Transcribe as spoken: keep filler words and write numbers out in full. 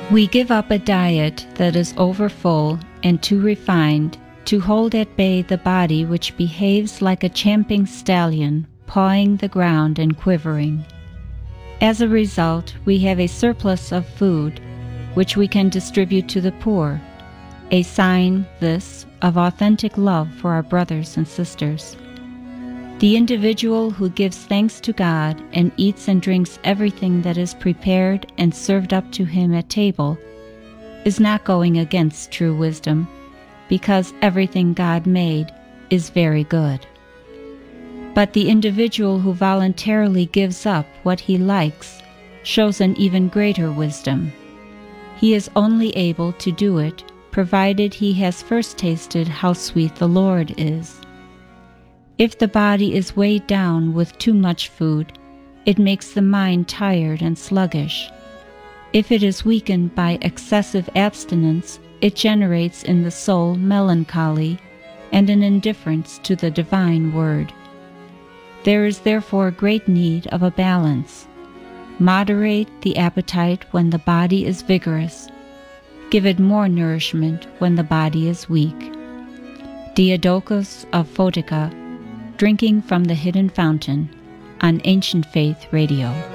We give up a diet that is overfull and too refined to hold at bay the body which behaves like a champing stallion, pawing the ground and quivering. As a result, we have a surplus of food, which we can distribute to the poor, a sign, this, of authentic love for our brothers and sisters. The individual who gives thanks to God and eats and drinks everything that is prepared and served up to him at table is not going against true wisdom, because everything God made is very good. But the individual who voluntarily gives up what he likes shows an even greater wisdom. He is only able to do it provided he has first tasted how sweet the Lord is. If the body is weighed down with too much food, it makes the mind tired and sluggish. If it is weakened by excessive abstinence, it generates in the soul melancholy and an indifference to the divine word. There is therefore great need of a balance. Moderate the appetite when the body is vigorous. Give it more nourishment when the body is weak. Diadochos of Photica, Drinking from the Hidden Fountain, on Ancient Faith Radio.